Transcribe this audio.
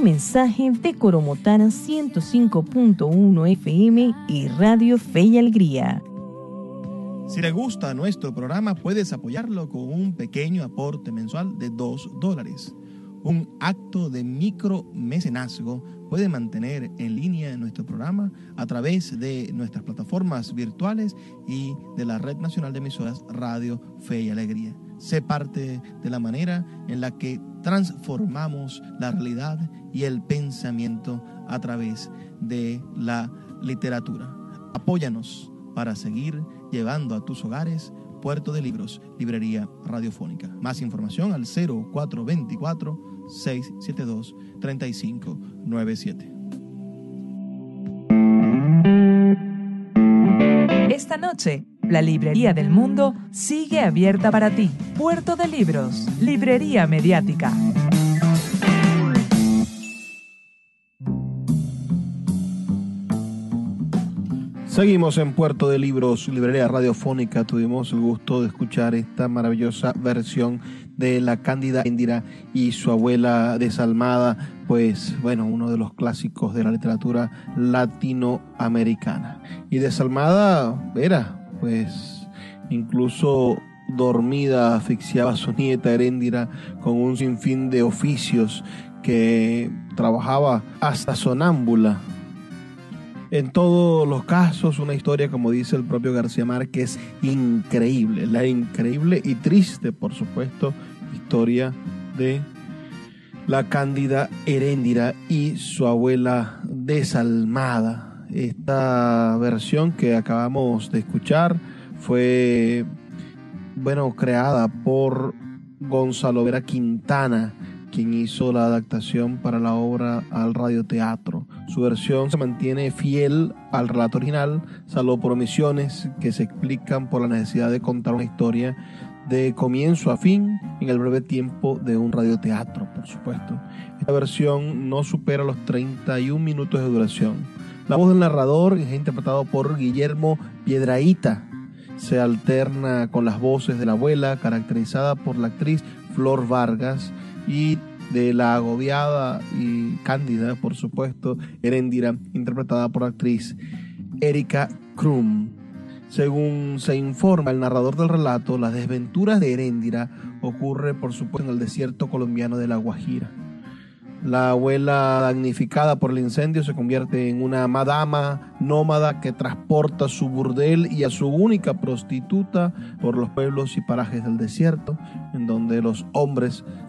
Un mensaje de Coromotana 105.1 FM y Radio Fe y Alegría. Si le gusta nuestro programa, puedes apoyarlo con un pequeño aporte mensual de $2. Un acto de micromecenazgo puede mantener en línea nuestro programa a través de nuestras plataformas virtuales y de la Red Nacional de Emisoras Radio Fe y Alegría. Sé parte de la manera en la que transformamos la realidad y el pensamiento a través de la literatura. Apóyanos para seguir llevando a tus hogares Puerto de Libros, Librería Radiofónica. Más información al 0424-672-3597. Esta noche, la Librería del Mundo sigue abierta para ti. Puerto de Libros, Librería Mediática. Seguimos en Puerto de Libros, Librería Radiofónica. Tuvimos el gusto de escuchar esta maravillosa versión de La Cándida Heréndira y su abuela desalmada, pues bueno, uno de los clásicos de la literatura latinoamericana. Y desalmada era, pues incluso dormida, asfixiaba a su nieta Heréndira con un sinfín de oficios, que trabajaba hasta sonámbula. En todos los casos, una historia, como dice el propio García Márquez, increíble. La increíble y triste, por supuesto, historia de La Cándida Heréndira y su abuela desalmada. Esta versión que acabamos de escuchar fue, creada por Gonzalo Vera Quintana, quien hizo la adaptación para la obra al radioteatro. Su versión se mantiene fiel al relato original, salvo por omisiones que se explican por la necesidad de contar una historia de comienzo a fin en el breve tiempo de un radioteatro, por supuesto. Esta versión no supera los 31 minutos de duración. La voz del narrador es interpretado por Guillermo Piedrahita. Se alterna con las voces de la abuela, caracterizada por la actriz Flor Vargas, y de la agobiada y cándida, por supuesto, Heréndira, interpretada por la actriz Erika Krum. Según se informa el narrador del relato, las desventuras de Heréndira ocurre, por supuesto, en el desierto colombiano de La Guajira. La abuela, damnificada por el incendio, se convierte en una madama nómada que transporta su burdel y a su única prostituta por los pueblos y parajes del desierto, en donde los hombres